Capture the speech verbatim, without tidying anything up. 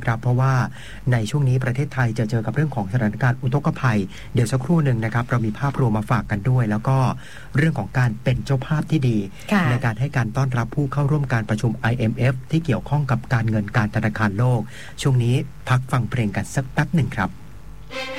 นะครับเพราะว่าในช่วงนี้ประเทศไทยจะเจอกับเรื่องของสถานการณ์อุทกภัยเดี๋ยวสักครู่หนึ่งนะครับเรามีภาพรวมมาฝากกันด้วยแล้วก็เรื่องของการเป็นเจ้าภาพที่ดีในการให้การต้อนรับผู้เข้าร่วมการประชุม ไอ เอ็ม เอฟ ที่เกี่ยวข้องกับการเงินการธนาคารโลกช่วงนี้พักฟังเพลงกันสักแป๊บหนึ่งครับ